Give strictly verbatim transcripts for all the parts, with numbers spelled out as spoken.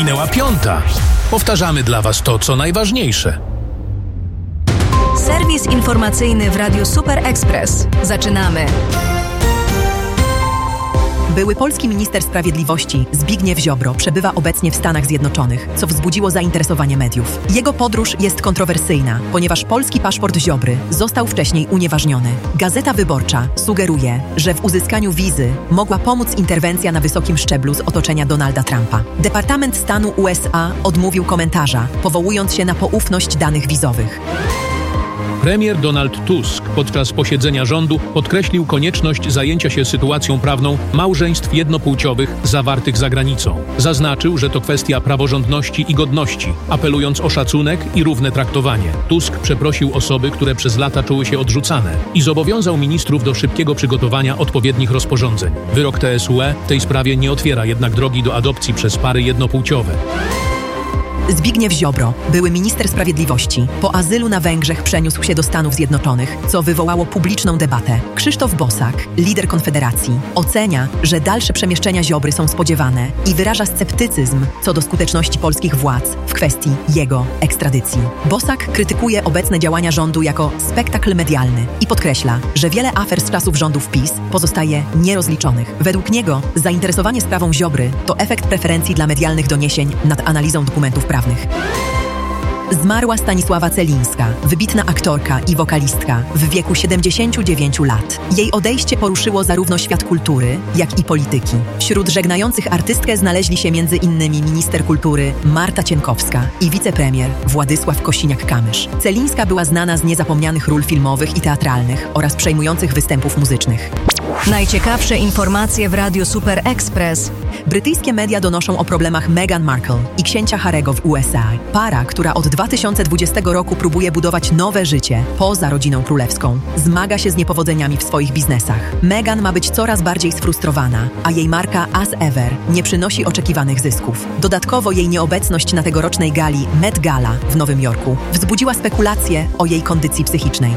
Minęła piąta. Powtarzamy dla Was to, co najważniejsze. Serwis informacyjny w Radiu Super Express. Zaczynamy. Były polski minister sprawiedliwości Zbigniew Ziobro przebywa obecnie w Stanach Zjednoczonych, co wzbudziło zainteresowanie mediów. Jego podróż jest kontrowersyjna, ponieważ polski paszport Ziobry został wcześniej unieważniony. Gazeta Wyborcza sugeruje, że w uzyskaniu wizy mogła pomóc interwencja na wysokim szczeblu z otoczenia Donalda Trumpa. Departament Stanu U S A odmówił komentarza, powołując się na poufność danych wizowych. Premier Donald Tusk podczas posiedzenia rządu podkreślił konieczność zajęcia się sytuacją prawną małżeństw jednopłciowych zawartych za granicą. Zaznaczył, że to kwestia praworządności i godności, apelując o szacunek i równe traktowanie. Tusk przeprosił osoby, które przez lata czuły się odrzucane i zobowiązał ministrów do szybkiego przygotowania odpowiednich rozporządzeń. Wyrok T S U E w tej sprawie nie otwiera jednak drogi do adopcji przez pary jednopłciowe. Zbigniew Ziobro, były minister sprawiedliwości, po azylu na Węgrzech przeniósł się do Stanów Zjednoczonych, co wywołało publiczną debatę. Krzysztof Bosak, lider Konfederacji, ocenia, że dalsze przemieszczenia Ziobry są spodziewane i wyraża sceptycyzm co do skuteczności polskich władz w kwestii jego ekstradycji. Bosak krytykuje obecne działania rządu jako spektakl medialny i podkreśla, że wiele afer z czasów rządów PiS pozostaje nierozliczonych. Według niego zainteresowanie sprawą Ziobry to efekt preferencji dla medialnych doniesień nad analizą dokumentów prawnych. Zmarła Stanisława Celińska, wybitna aktorka i wokalistka w wieku siedemdziesięciu dziewięciu lat. Jej odejście poruszyło zarówno świat kultury, jak i polityki. Wśród żegnających artystkę znaleźli się między innymi minister kultury Marta Cienkowska i wicepremier Władysław Kosiniak-Kamysz. Celińska była znana z niezapomnianych ról filmowych i teatralnych oraz przejmujących występów muzycznych. Najciekawsze informacje w Radiu Super Express. Brytyjskie media donoszą o problemach Meghan Markle i księcia Harry'ego w U S A. Para, która od dwa tysiące dwudziestego roku próbuje budować nowe życie poza rodziną królewską, zmaga się z niepowodzeniami w swoich biznesach. Meghan ma być coraz bardziej sfrustrowana, a jej marka As Ever nie przynosi oczekiwanych zysków. Dodatkowo jej nieobecność na tegorocznej gali Met Gala w Nowym Jorku wzbudziła spekulacje o jej kondycji psychicznej.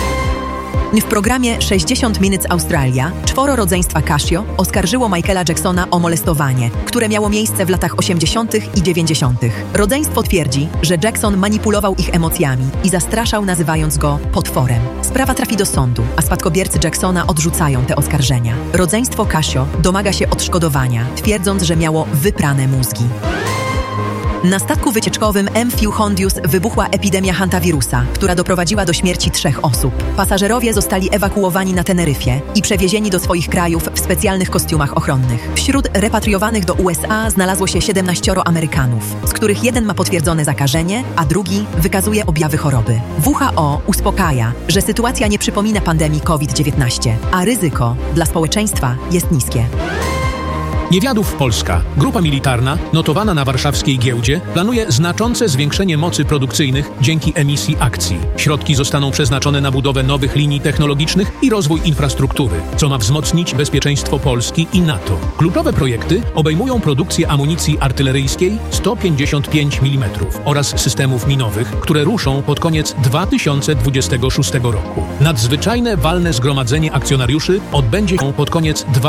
W programie sześćdziesiąt Minutes Australia czworo rodzeństwa Casio oskarżyło Michaela Jacksona o molestowanie, które miało miejsce w latach osiemdziesiątych i dziewięćdziesiątych. Rodzeństwo twierdzi, że Jackson manipulował ich emocjami i zastraszał, nazywając go potworem. Sprawa trafi do sądu, a spadkobiercy Jacksona odrzucają te oskarżenia. Rodzeństwo Casio domaga się odszkodowania, twierdząc, że miało wyprane mózgi. Na statku wycieczkowym M V Hondius wybuchła epidemia hantawirusa, która doprowadziła do śmierci trzech osób. Pasażerowie zostali ewakuowani na Teneryfie i przewiezieni do swoich krajów w specjalnych kostiumach ochronnych. Wśród repatriowanych do U S A znalazło się siedemnaścioro Amerykanów, z których jeden ma potwierdzone zakażenie, a drugi wykazuje objawy choroby. W H O uspokaja, że sytuacja nie przypomina pandemii COVID dziewiętnaście, a ryzyko dla społeczeństwa jest niskie. Niewiadów Polska, grupa militarna, notowana na warszawskiej giełdzie, planuje znaczące zwiększenie mocy produkcyjnych dzięki emisji akcji. Środki zostaną przeznaczone na budowę nowych linii technologicznych i rozwój infrastruktury, co ma wzmocnić bezpieczeństwo Polski i NATO. Kluczowe projekty obejmują produkcję amunicji artyleryjskiej sto pięćdziesiąt pięć milimetrów oraz systemów minowych, które ruszą pod koniec dwa tysiące dwudziestego szóstego roku. Nadzwyczajne walne zgromadzenie akcjonariuszy odbędzie się pod koniec dwa